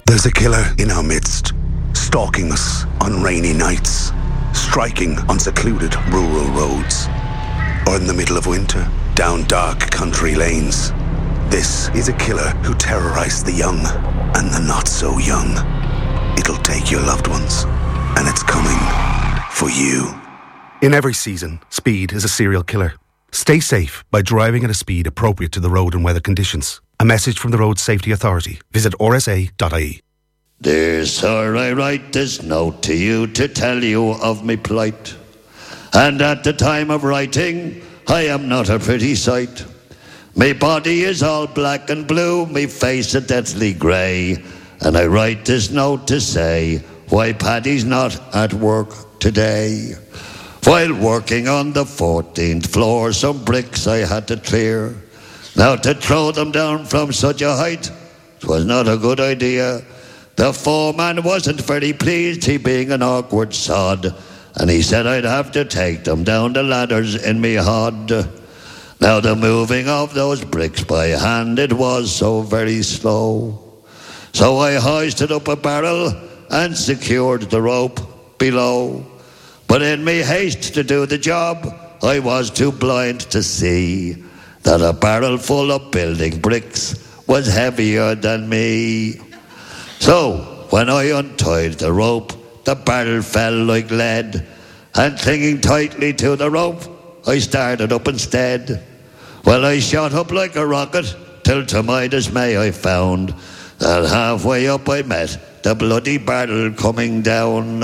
There's a killer in our midst, stalking us on rainy nights, striking on secluded rural roads, or in the middle of winter, down dark country lanes. This is a killer who terrorized the young and the not so young. It'll take your loved ones, and it's coming for you. In every season, Speed is a serial killer. Stay safe by driving at a speed appropriate to the road and weather conditions. A message from the Road Safety Authority. Visit rsa.ie. Dear sir, I write this note to you to tell you of me plight. And at the time of writing, I am not a pretty sight. Me body is all black and blue, me face a deathly grey. And I write this note to say why Paddy's not at work today. While working on the 14th floor, some bricks I had to clear. Now to throw them down from such a height, 'twas not a good idea. The foreman wasn't very pleased, he being an awkward sod, and he said I'd have to take them down the ladders in me hod. Now the moving of those bricks by hand, it was so very slow. So I hoisted up a barrel and secured the rope below. But in me haste to do the job, I was too blind to see that a barrel full of building bricks was heavier than me. So, when I untied the rope, the barrel fell like lead, and clinging tightly to the rope, I started up instead. Well, I shot up like a rocket, till to my dismay I found that halfway up I met the bloody barrel coming down.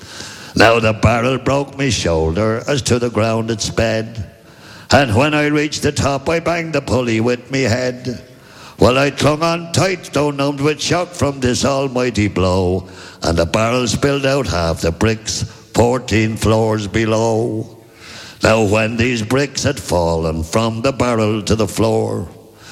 Now the barrel broke me shoulder, as to the ground it sped, and when I reached the top I banged the pulley with me head. Well, I clung on tight, though numbed with shock from this almighty blow, and the barrel spilled out half the bricks, 14 floors below. Now when these bricks had fallen from the barrel to the floor,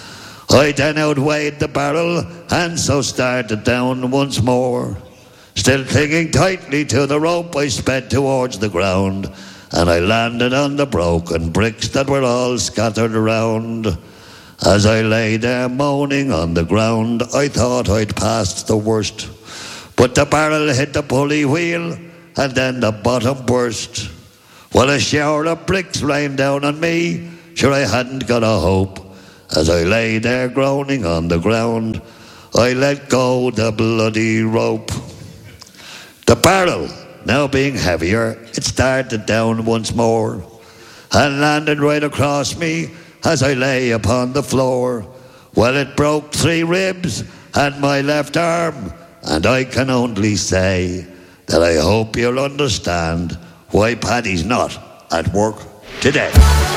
I then outweighed the barrel, and so started down once more. Still clinging tightly to the rope, I sped towards the ground, and I landed on the broken bricks that were all scattered around. As I lay there moaning on the ground, I thought I'd passed the worst. But the barrel hit the pulley wheel, and then the bottom burst. Well, a shower of bricks rained down on me, sure I hadn't got a hope. As I lay there groaning on the ground, I let go the bloody rope. The barrel, now being heavier, it started down once more, and landed right across me as I lay upon the floor. Well, it broke 3 ribs and my left arm, and I can only say that I hope you'll understand why Paddy's not at work today.